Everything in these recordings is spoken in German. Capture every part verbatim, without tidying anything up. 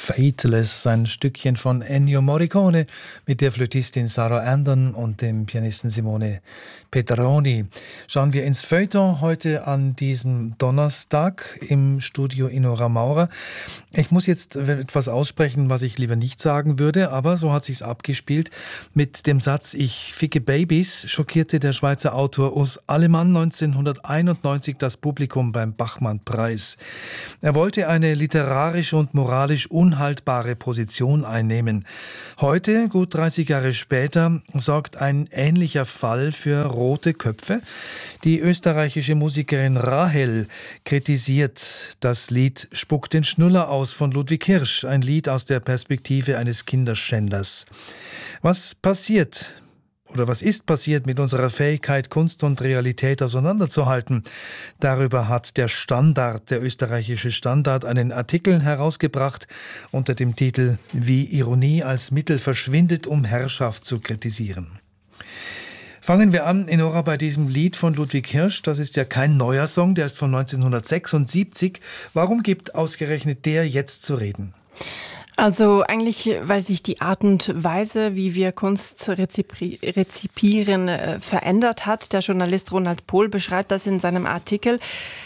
Fateless, ein Stückchen von Ennio Morricone mit der Flötistin Sarah Andon und dem Pianisten Simone Petroni. Schauen wir ins Feuilleton heute an diesem Donnerstag im Studio Inora Maurer. Ich muss jetzt etwas aussprechen, was ich lieber nicht sagen würde, aber so hat sich's abgespielt. Mit dem Satz "Ich ficke Babys" schockierte der Schweizer Autor Urs Allemann neunzehnhunderteinundneunzig das Publikum beim Bachmann-Preis. Er wollte eine literarische und moralisch unhaltbare Position einnehmen. Heute, gut dreißig Jahre später, sorgt ein ähnlicher Fall für rote Köpfe. Die österreichische Musikerin Rahel kritisiert das Lied "Spuck den Schnuller aus" von Ludwig Hirsch, ein Lied aus der Perspektive eines Kinderschänders. Was passiert oder was ist passiert mit unserer Fähigkeit, Kunst und Realität auseinanderzuhalten? Darüber hat der Standard, der österreichische Standard, einen Artikel herausgebracht unter dem Titel "Wie Ironie als Mittel verschwindet, um Herrschaft zu kritisieren". Fangen wir an, Inora, bei diesem Lied von Ludwig Hirsch. Das ist ja kein neuer Song, der ist von neunzehnhundertsechsundsiebzig. Warum gibt ausgerechnet der jetzt zu reden? Also eigentlich, weil sich die Art und Weise, wie wir Kunst rezipri- rezipieren, äh, verändert hat. Der Journalist Ronald Pohl beschreibt das in seinem Artikel.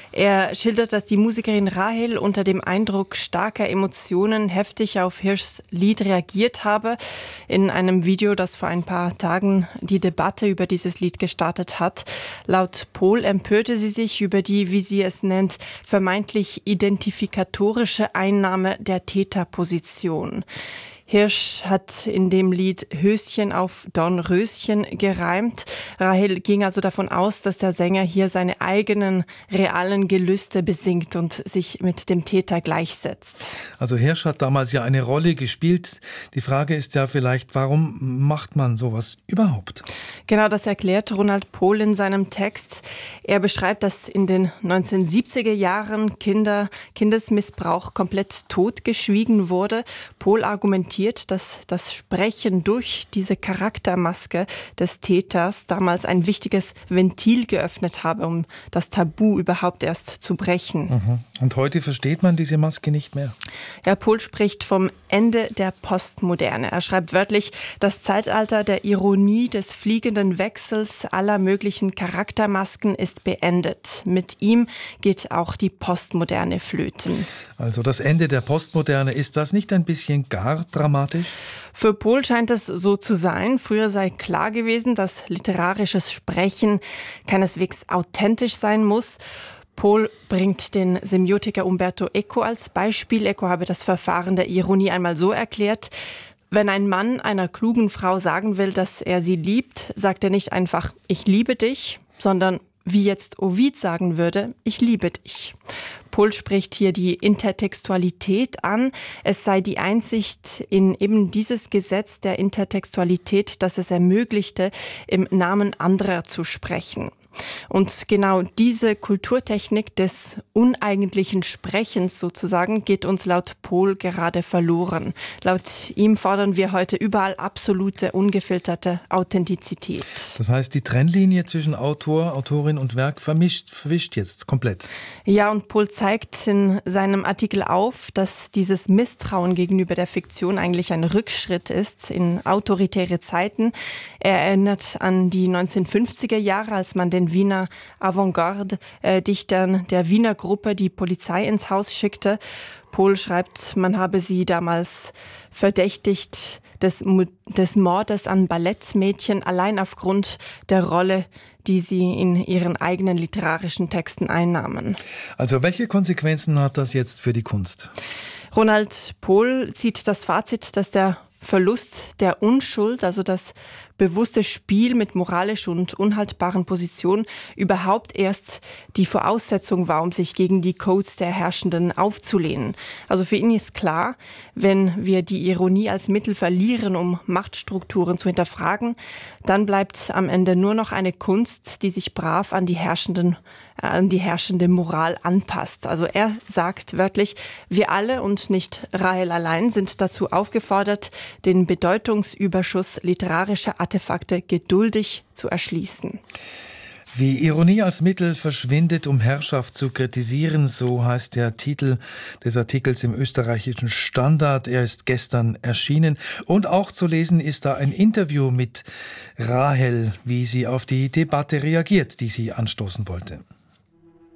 Er schildert, dass die Musikerin Rahel unter dem Eindruck starker Emotionen heftig auf Hirschs Lied reagiert habe. In einem Video, das vor ein paar Tagen die Debatte über dieses Lied gestartet hat. Laut Pohl empörte sie sich über die, wie sie es nennt, vermeintlich identifikatorische Einnahme der Täterposition. Hirsch hat in dem Lied Höschen auf Dornröschen gereimt. Rahel ging also davon aus, dass der Sänger hier seine eigenen realen Gelüste besingt und sich mit dem Täter gleichsetzt. Also Hirsch hat damals ja eine Rolle gespielt. Die Frage ist ja vielleicht, warum macht man sowas überhaupt? Genau, das erklärt Ronald Pohl in seinem Text. Er beschreibt, dass in den neunzehnhundertsiebziger Jahren Kinder, Kindesmissbrauch komplett totgeschwiegen wurde. Pohl argumentiert, dass das Sprechen durch diese Charaktermaske des Täters damals ein wichtiges Ventil geöffnet habe, um das Tabu überhaupt erst zu brechen. Mhm. Und heute versteht man diese Maske nicht mehr? Herr Pohl spricht vom Ende der Postmoderne. Er schreibt wörtlich, das Zeitalter der Ironie, des fliegenden Wechsels aller möglichen Charaktermasken ist beendet. Mit ihm geht auch die Postmoderne flöten. Also das Ende der Postmoderne, ist das nicht ein bisschen gar dramatisch? Für Pohl scheint es so zu sein. Früher sei klar gewesen, dass literarisches Sprechen keineswegs authentisch sein muss. Pohl bringt den Semiotiker Umberto Eco als Beispiel. Eco habe das Verfahren der Ironie einmal so erklärt: Wenn ein Mann einer klugen Frau sagen will, dass er sie liebt, sagt er nicht einfach "Ich liebe dich", sondern wie jetzt Ovid sagen würde, "Ich liebe dich". Pohl spricht hier die Intertextualität an. Es sei die Einsicht in eben dieses Gesetz der Intertextualität, das es ermöglichte, im Namen anderer zu sprechen. Und genau diese Kulturtechnik des uneigentlichen Sprechens sozusagen geht uns laut Pohl gerade verloren. Laut ihm fordern wir heute überall absolute, ungefilterte Authentizität. Das heißt, die Trennlinie zwischen Autor, Autorin und Werk vermischt, verwischt jetzt komplett. Ja, und Pohl zeigt in seinem Artikel auf, dass dieses Misstrauen gegenüber der Fiktion eigentlich ein Rückschritt ist in autoritäre Zeiten. Er erinnert an die neunzehnhundertfünfziger Jahre, als man den Wiener Avantgarde-Dichtern der Wiener Gruppe die Polizei ins Haus schickte. Pohl schreibt, man habe sie damals verdächtigt des, des Mordes an Ballettmädchen, allein aufgrund der Rolle, die sie in ihren eigenen literarischen Texten einnahmen. Also welche Konsequenzen hat das jetzt für die Kunst? Ronald Pohl zieht das Fazit, dass der Verlust der Unschuld, also das bewusste Spiel mit moralisch und unhaltbaren Positionen, überhaupt erst die Voraussetzung war, um sich gegen die Codes der Herrschenden aufzulehnen. Also für ihn ist klar, wenn wir die Ironie als Mittel verlieren, um Machtstrukturen zu hinterfragen, dann bleibt am Ende nur noch eine Kunst, die sich brav an die herrschenden, an die herrschende Moral anpasst. Also er sagt wörtlich, wir alle und nicht Rahel allein sind dazu aufgefordert, den Bedeutungsüberschuss literarischer Artefakte geduldig zu erschließen. Wie Ironie als Mittel verschwindet, um Herrschaft zu kritisieren, so heißt der Titel des Artikels im österreichischen Standard. Er ist gestern erschienen und auch zu lesen ist da ein Interview mit Rahel, wie sie auf die Debatte reagiert, die sie anstoßen wollte.